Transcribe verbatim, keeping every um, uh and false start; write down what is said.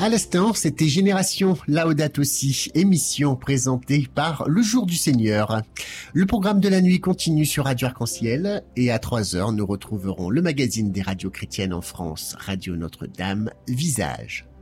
À l'instant, c'était Génération Laudato Si, émission présentée par Le Jour du Seigneur. Le programme de la nuit continue sur Radio Arc-en-Ciel et à trois heures, nous retrouverons le magazine des radios chrétiennes en France, Radio Notre-Dame, Visage.